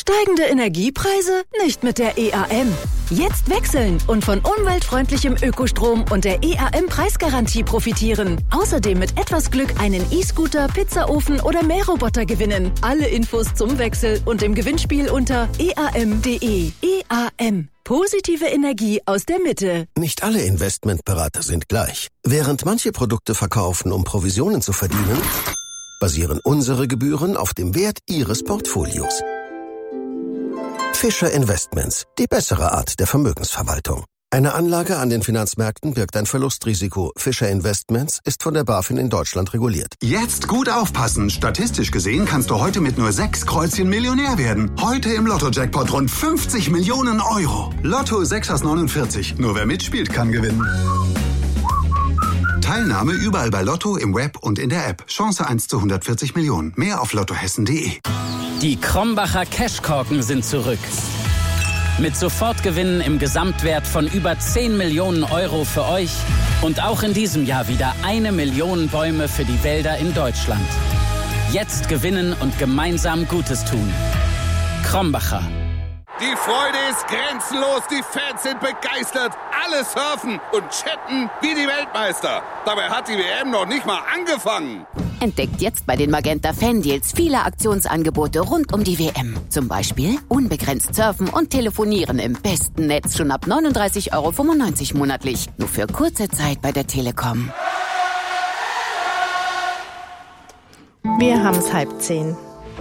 Steigende Energiepreise? Nicht mit der EAM. Jetzt wechseln und von umweltfreundlichem Ökostrom und der EAM-Preisgarantie profitieren. Außerdem mit etwas Glück einen E-Scooter, Pizzaofen oder Mähroboter gewinnen. Alle Infos zum Wechsel und im Gewinnspiel unter eam.de. EAM. Positive Energie aus der Mitte. Nicht alle Investmentberater sind gleich. Während manche Produkte verkaufen, um Provisionen zu verdienen, basieren unsere Gebühren auf dem Wert Ihres Portfolios. Fischer Investments, die bessere Art der Vermögensverwaltung. Eine Anlage an den Finanzmärkten birgt ein Verlustrisiko. Fischer Investments ist von der BaFin in Deutschland reguliert. Jetzt gut aufpassen. Statistisch gesehen kannst du heute mit nur 6 Kreuzchen Millionär werden. Heute im Lotto-Jackpot rund 50 Millionen Euro. Lotto 6 aus 49. Nur wer mitspielt, kann gewinnen. Teilnahme überall bei Lotto, im Web und in der App. Chance 1 zu 140 Millionen. Mehr auf lottohessen.de. Die Krombacher Cashkorken sind zurück. Mit Sofortgewinnen im Gesamtwert von über 10 Millionen Euro für euch und auch in diesem Jahr wieder 1 Million Bäume für die Wälder in Deutschland. Jetzt gewinnen und gemeinsam Gutes tun. Krombacher. Die Freude ist grenzenlos, die Fans sind begeistert, alle surfen und chatten wie die Weltmeister. Dabei hat die WM noch nicht mal angefangen. Entdeckt jetzt bei den Magenta Fan-Deals viele Aktionsangebote rund um die WM. Zum Beispiel unbegrenzt surfen und telefonieren im besten Netz schon ab 39,95 € monatlich. Nur für kurze Zeit bei der Telekom. Wir haben es 9:30.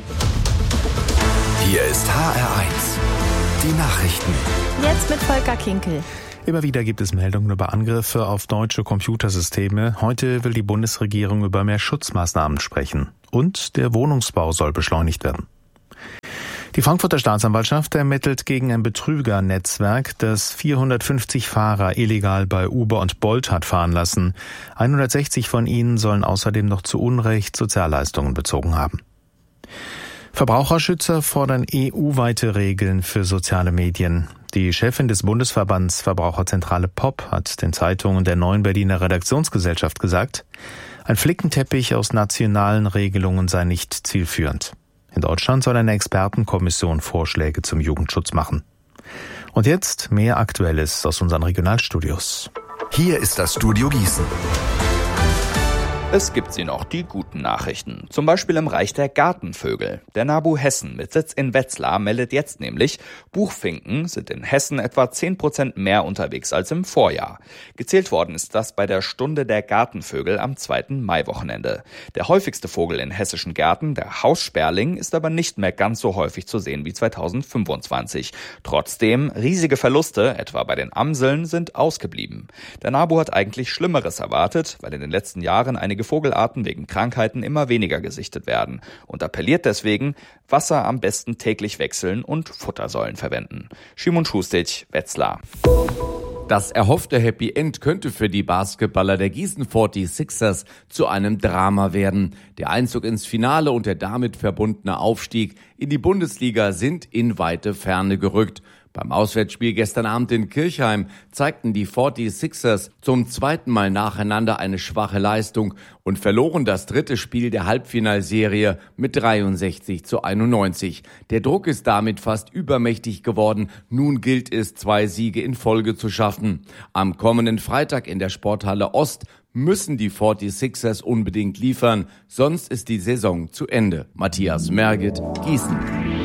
Hier ist HR1. Die Nachrichten. Jetzt mit Volker Kinkel. Immer wieder gibt es Meldungen über Angriffe auf deutsche Computersysteme. Heute will die Bundesregierung über mehr Schutzmaßnahmen sprechen. Und der Wohnungsbau soll beschleunigt werden. Die Frankfurter Staatsanwaltschaft ermittelt gegen ein Betrügernetzwerk, das 450 Fahrer illegal bei Uber und Bolt hat fahren lassen. 160 von ihnen sollen außerdem noch zu Unrecht Sozialleistungen bezogen haben. Verbraucherschützer fordern EU-weite Regeln für soziale Medien. Die Chefin des Bundesverbands Verbraucherzentrale POP hat den Zeitungen der Neuen Berliner Redaktionsgesellschaft gesagt, ein Flickenteppich aus nationalen Regelungen sei nicht zielführend. In Deutschland soll eine Expertenkommission Vorschläge zum Jugendschutz machen. Und jetzt mehr Aktuelles aus unseren Regionalstudios. Hier ist das Studio Gießen. Es gibt sie noch, die guten Nachrichten. Zum Beispiel im Reich der Gartenvögel. Der NABU Hessen mit Sitz in Wetzlar meldet jetzt nämlich, Buchfinken sind in Hessen etwa 10% mehr unterwegs als im Vorjahr. Gezählt worden ist das bei der Stunde der Gartenvögel am 2. Maiwochenende. Der häufigste Vogel in hessischen Gärten, der Haussperling, ist aber nicht mehr ganz so häufig zu sehen wie 2025. Trotzdem, riesige Verluste, etwa bei den Amseln, sind ausgeblieben. Der NABU hat eigentlich Schlimmeres erwartet, weil in den letzten Jahren einige Vogelarten wegen Krankheiten immer weniger gesichtet werden und appelliert deswegen, Wasser am besten täglich wechseln und Futtersäulen verwenden. Schimon Schustic, Wetzlar. Das erhoffte Happy End könnte für die Basketballer der Gießen 46ers zu einem Drama werden. Der Einzug ins Finale und der damit verbundene Aufstieg in die Bundesliga sind in weite Ferne gerückt. Beim Auswärtsspiel gestern Abend in Kirchheim zeigten die 46ers zum zweiten Mal nacheinander eine schwache Leistung und verloren das dritte Spiel der Halbfinalserie mit 63-91. Der Druck ist damit fast übermächtig geworden. Nun gilt es, 2 Siege in Folge zu schaffen. Am kommenden Freitag in der Sporthalle Ost müssen die 46ers unbedingt liefern, sonst ist die Saison zu Ende. Matthias Merget, Gießen.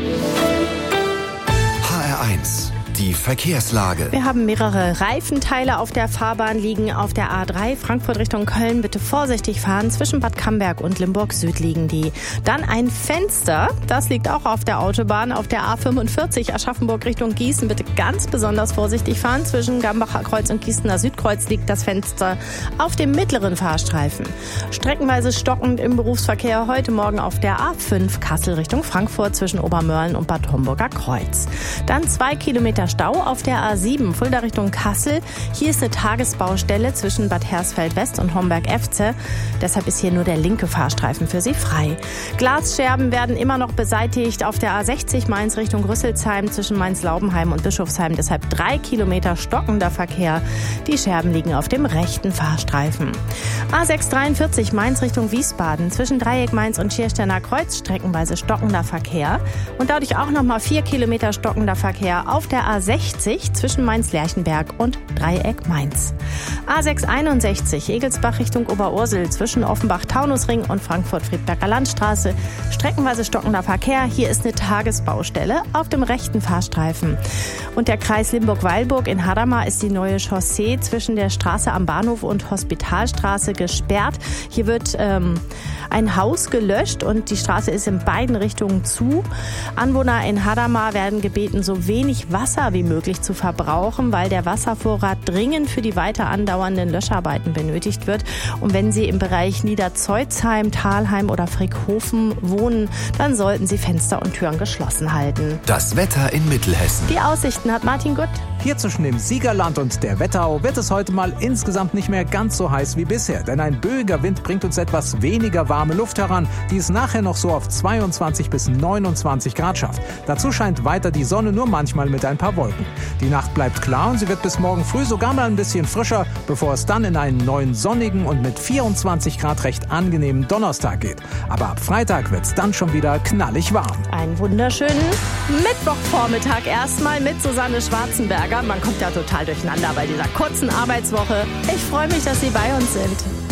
HR1, die Verkehrslage. Wir haben mehrere Reifenteile auf der Fahrbahn liegen. Auf der A3 Frankfurt Richtung Köln bitte vorsichtig fahren. Zwischen Bad Camberg und Limburg Süd liegen die. Dann ein Fenster, das liegt auch auf der Autobahn. Auf der A45 Aschaffenburg Richtung Gießen bitte ganz besonders vorsichtig fahren. Zwischen Gambacher Kreuz und Gießener Südkreuz liegt das Fenster auf dem mittleren Fahrstreifen. Streckenweise stockend im Berufsverkehr heute Morgen auf der A5 Kassel Richtung Frankfurt zwischen Obermörlen und Bad Homburger Kreuz. Dann 2 Kilometer Stau auf der A7 Fulda Richtung Kassel. Hier ist eine Tagesbaustelle zwischen Bad Hersfeld-West und Homberg-Efze. Deshalb ist hier nur der linke Fahrstreifen für Sie frei. Glasscherben werden immer noch beseitigt auf der A60 Mainz Richtung Rüsselsheim zwischen Mainz-Laubenheim und Bischofsheim. Deshalb 3 Kilometer stockender Verkehr. Die Scherben liegen auf dem rechten Fahrstreifen. A643 Mainz Richtung Wiesbaden zwischen Dreieck Mainz und Schiersteiner Kreuz streckenweise stockender Verkehr. Und dadurch auch nochmal 4 Kilometer stockender Verkehr auf der A60 zwischen Mainz-Lerchenberg und Dreieck Mainz. A661 Egelsbach Richtung Oberursel zwischen Offenbach-Taunusring und Frankfurt-Friedberger Landstraße. Streckenweise stockender Verkehr. Hier ist eine Tagesbaustelle auf dem rechten Fahrstreifen. Und der Kreis Limburg-Weilburg in Hadamar ist die neue Chaussee zwischen der Straße am Bahnhof und Hospitalstraße gesperrt. Hier wird ein Haus gelöscht und die Straße ist in beiden Richtungen zu. Anwohner in Hadamar werden gebeten, so wenig Wasser wie möglich zu verbrauchen, weil der Wasservorrat dringend für die weiter andauernden Löscharbeiten benötigt wird. Und wenn Sie im Bereich Niederzeuzheim, Thalheim oder Frickhofen wohnen, dann sollten Sie Fenster und Türen geschlossen halten. Das Wetter in Mittelhessen. Die Aussichten hat Martin Gutt. Hier zwischen dem Siegerland und der Wetterau wird es heute mal insgesamt nicht mehr ganz so heiß wie bisher, denn ein böiger Wind bringt uns etwas weniger warme Luft heran, die es nachher noch so auf 22 bis 29 Grad schafft. Dazu scheint weiter die Sonne, nur manchmal mit ein paar Wolken. Die Nacht bleibt klar und sie wird bis morgen früh sogar mal ein bisschen frischer, bevor es dann in einen neuen sonnigen und mit 24 Grad recht angenehmen Donnerstag geht. Aber ab Freitag wird es dann schon wieder knallig warm. Einen wunderschönen Mittwochvormittag erstmal mit Susanne Schwarzenberger. Man kommt ja total durcheinander bei dieser kurzen Arbeitswoche. Ich freue mich, dass Sie bei uns sind.